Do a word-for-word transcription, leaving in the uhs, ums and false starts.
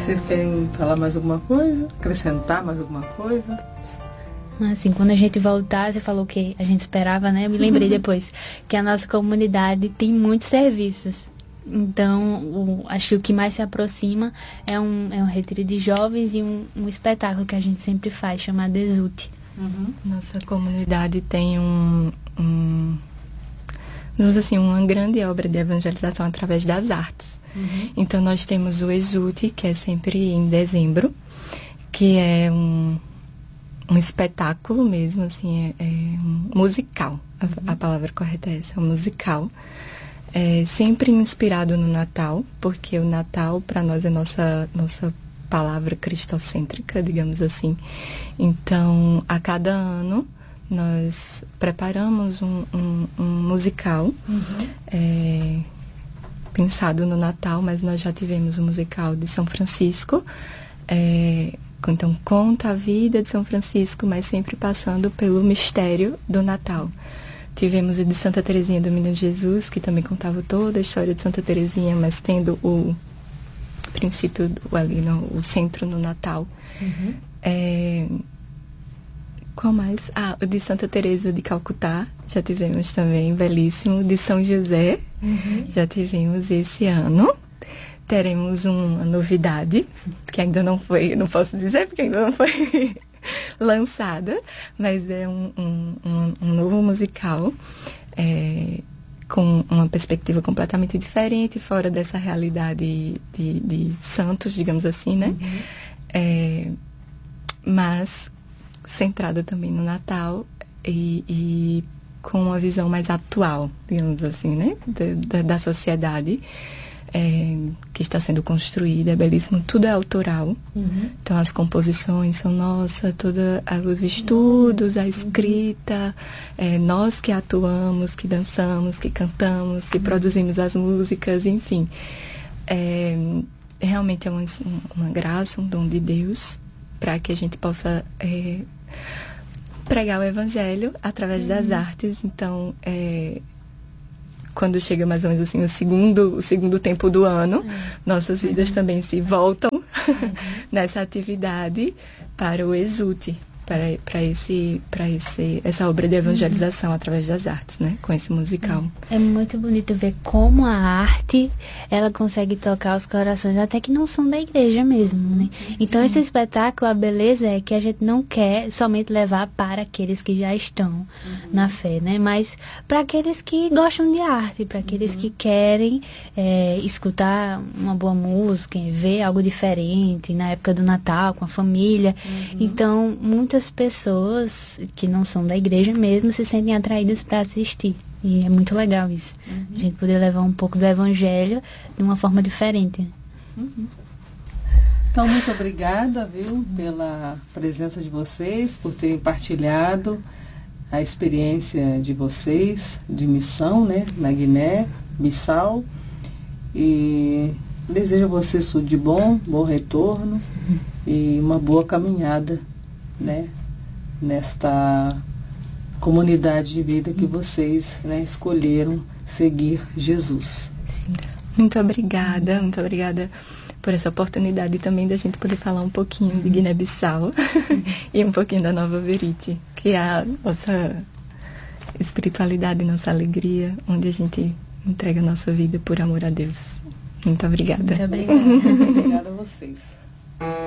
Vocês querem falar mais alguma coisa? Acrescentar mais alguma coisa? Assim, quando a gente voltar, você falou que a gente esperava, né? Eu me lembrei depois que a nossa comunidade tem muitos serviços. Então, o, acho que o que mais se aproxima é um, é um retiro de jovens e um, um espetáculo que a gente sempre faz, chamado Exulte. Uhum. Nossa comunidade tem um, um, assim, uma grande obra de evangelização através das artes. Uhum. Então, nós temos o Exulte, que é sempre em dezembro, que é um... um espetáculo mesmo, assim, é, é um musical. A, uhum. a palavra correta é essa, é um musical. É sempre inspirado no Natal, porque o Natal, para nós, é nossa, nossa palavra cristocêntrica, digamos assim. Então, a cada ano, nós preparamos um, um, um musical, uhum. é, pensado no Natal, mas nós já tivemos o musical de São Francisco, é, então, conta a vida de São Francisco, mas sempre passando pelo mistério do Natal. Tivemos o de Santa Teresinha do Menino Jesus, que também contava toda a história de Santa Teresinha, mas tendo o princípio ali, no, o centro no Natal. Uhum. É, qual mais? Ah, o de Santa Teresa de Calcutá, já tivemos também, belíssimo. De São José, uhum. já tivemos esse ano. Teremos uma novidade, que ainda não foi, não posso dizer, porque ainda não foi lançada, mas é um, um, um, um novo musical, é, com uma perspectiva completamente diferente, fora dessa realidade de, de santos, digamos assim, né? Uhum. É, mas centrada também no Natal e, e com uma visão mais atual, digamos assim, né? Da, da, da sociedade. É, que está sendo construída, é belíssimo, tudo é autoral. Uhum. Então as composições são nossas, todos os estudos, a escrita, é, nós que atuamos, que dançamos, que cantamos, que uhum. produzimos as músicas, enfim. É, realmente é uma, uma graça, um dom de Deus, para que a gente possa é, pregar o Evangelho através uhum. das artes. Então, é, quando chega mais ou menos assim o segundo, o segundo tempo do ano, uhum. nossas vidas uhum. também se voltam uhum. nessa atividade para o Exulte, para, para, esse, para esse, essa obra de evangelização uhum. através das artes, né? Com esse musical. É muito bonito ver como a arte, ela consegue tocar os corações, até que não são da igreja mesmo, né? Então, Sim. esse espetáculo, a beleza é que a gente não quer somente levar para aqueles que já estão uhum. na fé, né? Mas para aqueles que gostam de arte, para aqueles uhum. que querem é, escutar uma boa música, ver algo diferente na época do Natal, com a família. Uhum. Então, muitas pessoas que não são da igreja mesmo se sentem atraídas para assistir. E é muito legal isso. Uhum. A gente poder levar um pouco do evangelho de uma forma diferente. Uhum. Então, muito obrigada, viu, pela presença de vocês, por terem partilhado a experiência de vocês, de missão, né, na Guiné-Bissau. E desejo a vocês tudo de bom, bom retorno uhum. e uma boa caminhada, né, nesta comunidade de vida que vocês, né, escolheram seguir Jesus. Sim. Muito obrigada, muito obrigada por essa oportunidade também da gente poder falar um pouquinho uhum. de Guiné-Bissau uhum. e um pouquinho da Nova Verite, que é a nossa espiritualidade, nossa alegria, onde a gente entrega a nossa vida por amor a Deus. Muito obrigada. Muito obrigada. Obrigada a vocês.